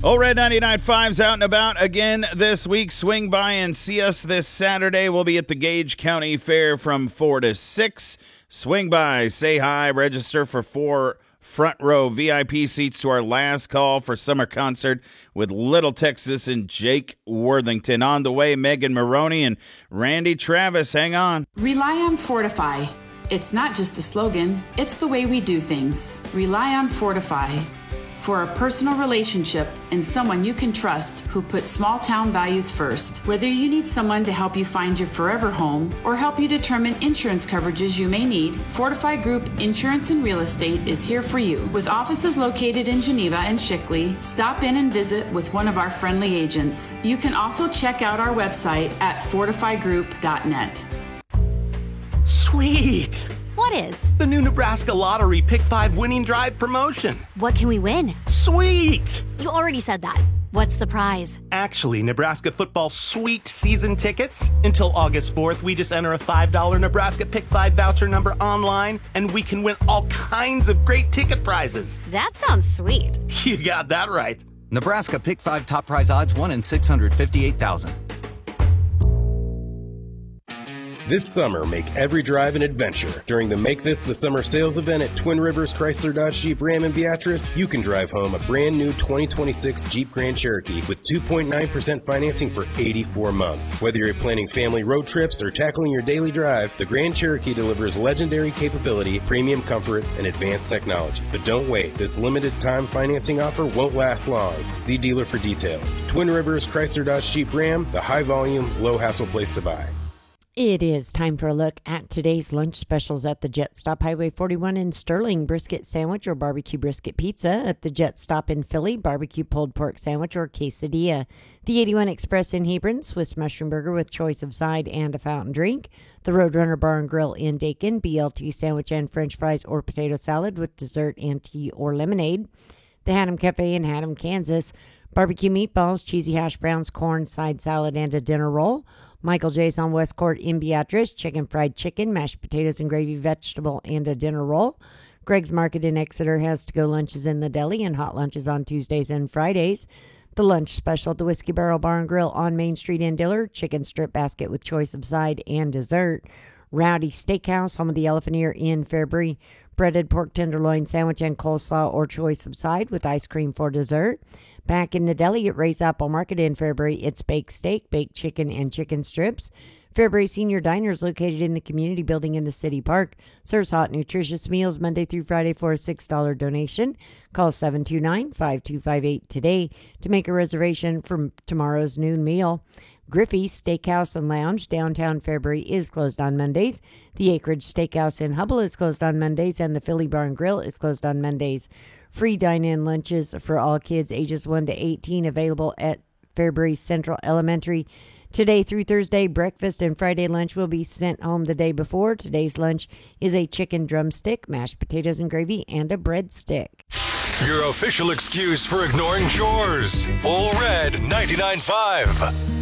Old Red 99.5's out and about again this week. Swing by and see us this Saturday. We'll be at the Gage County Fair from 4 to 6. Swing by, say hi, register for 4 front row VIP seats to our last call for summer concert with Little Texas and Jake Worthington. On the way, Megan Maroney and Randy Travis. Hang on. Rely on Fortify. It's not just a slogan, it's the way we do things. Rely on Fortify. For a personal relationship and someone you can trust who puts small town values first. Whether you need someone to help you find your forever home or help you determine insurance coverages you may need, Fortify Group Insurance and Real Estate is here for you. With offices located in Geneva and Shickley, stop in and visit with one of our friendly agents. You can also check out our website at fortifygroup.net. Sweet! What is? The new Nebraska Lottery Pick 5 winning drive promotion. What can we win? Sweet! You already said that. What's the prize? Actually, Nebraska football sweet season tickets. Until August 4th, we just enter a $5 Nebraska Pick 5 voucher number online, and we can win all kinds of great ticket prizes. That sounds sweet. You got that right. Nebraska Pick 5 top prize odds 1 in 658,000. This summer, make every drive an adventure. During the Make This the Summer sales event at Twin Rivers Chrysler Dodge Jeep Ram in Beatrice, you can drive home a brand new 2026 Jeep Grand Cherokee with 2.9% financing for 84 months. Whether you're planning family road trips or tackling your daily drive, the Grand Cherokee delivers legendary capability, premium comfort, and advanced technology. But don't wait. This limited time financing offer won't last long. See dealer for details. Twin Rivers Chrysler Dodge Jeep Ram, the high volume, low hassle place to buy. It is time for a look at today's lunch specials at the Jet Stop Highway 41 in Sterling. Brisket sandwich or barbecue brisket pizza. At the Jet Stop in Philly, barbecue pulled pork sandwich or quesadilla. The 81 Express in Hebron, Swiss mushroom burger with choice of side and a fountain drink. The Roadrunner Bar and Grill in Dakin, BLT sandwich and french fries or potato salad with dessert and tea or lemonade. The Haddam Cafe in Haddam, Kansas, barbecue meatballs, cheesy hash browns, corn, side salad, and a dinner roll. Michael J's on West Court in Beatrice, chicken fried chicken, mashed potatoes and gravy, vegetable, and a dinner roll. Greg's Market in Exeter has to-go lunches in the deli and hot lunches on Tuesdays and Fridays. The lunch special at the Whiskey Barrel Bar and Grill on Main Street in Dillard, chicken strip basket with choice of side and dessert. Rowdy Steakhouse, home of the Elephant Ear in Fairbury, breaded pork tenderloin sandwich and coleslaw or choice of side with ice cream for dessert. Back in the deli at Ray's Apple Market in Fairbury, it's baked steak, baked chicken, and chicken strips. Fairbury Senior Diner is located in the community building in the city park. Serves hot, nutritious meals Monday through Friday for a $6 donation. Call 729-5258 today to make a reservation for tomorrow's noon meal. Griffey's Steakhouse and Lounge, downtown Fairbury, is closed on Mondays. The Acreage Steakhouse in Hubble is closed on Mondays, and the Philly Bar and Grill is closed on Mondays. Free dine-in lunches for all kids ages 1 to 18 available at Fairbury Central Elementary. Today through Thursday, breakfast and Friday lunch will be sent home the day before. Today's lunch is a chicken drumstick, mashed potatoes and gravy, and a breadstick. Your official excuse for ignoring chores. Old Red 99.5.